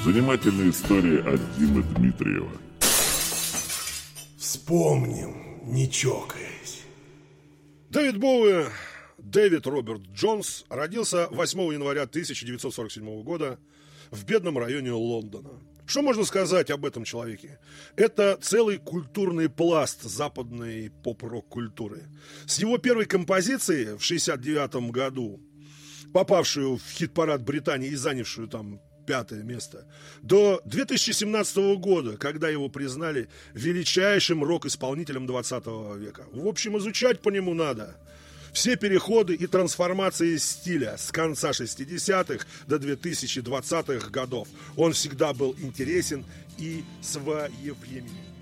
Занимательная история от Димы Дмитриева. Вспомним, не чокаясь. Дэвид Боуи, Дэвид Роберт Джонс, родился 8 января 1947 года в бедном районе Лондона. Что можно сказать об этом человеке? Это целый культурный пласт западной поп-рок культуры. С его первой композиции в 1969 году, попавшую в хит-парад Британии и занявшую там 5-е место, до 2017 года, когда его признали величайшим рок-исполнителем 20 века. В общем, изучать по нему надо. Все переходы и трансформации стиля с конца 60-х до 2020-х годов. Он всегда был интересен и своевременен.